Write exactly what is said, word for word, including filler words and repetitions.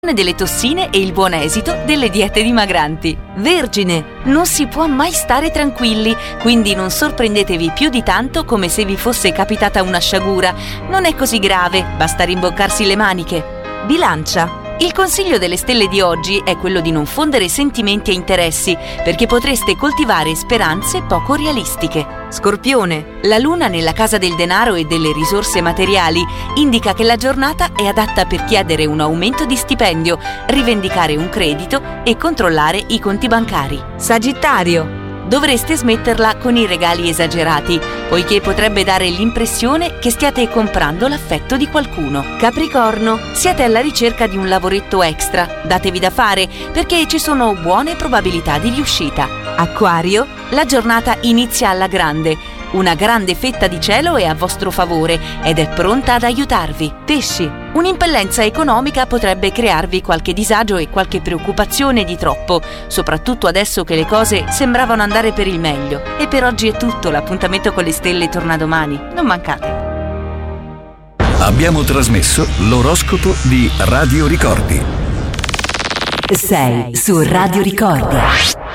delle tossine e il buon esito delle diete dimagranti. Vergine, non si può mai stare tranquilli, quindi non sorprendetevi più di tanto come se vi fosse capitata una sciagura. Non è così grave, basta rimboccarsi le maniche. Bilancia. Il consiglio delle stelle di oggi è quello di non fondere sentimenti e interessi, perché potreste coltivare speranze poco realistiche. Scorpione. La luna nella casa del denaro e delle risorse materiali indica che la giornata è adatta per chiedere un aumento di stipendio, rivendicare un credito e controllare i conti bancari. Sagittario. Dovreste smetterla con i regali esagerati, poiché potrebbe dare l'impressione che stiate comprando l'affetto di qualcuno. Capricorno, siete alla ricerca di un lavoretto extra, datevi da fare perché ci sono buone probabilità di riuscita. Acquario, la giornata inizia alla grande. Una grande fetta di cielo è a vostro favore ed è pronta ad aiutarvi. Pesci, un'impellenza economica potrebbe crearvi qualche disagio e qualche preoccupazione di troppo, soprattutto adesso che le cose sembravano andare per il meglio. E per oggi è tutto, l'appuntamento con le stelle torna domani. Non mancate. Abbiamo trasmesso l'oroscopo di Radio Ricordi. Sei su Radio Ricordi.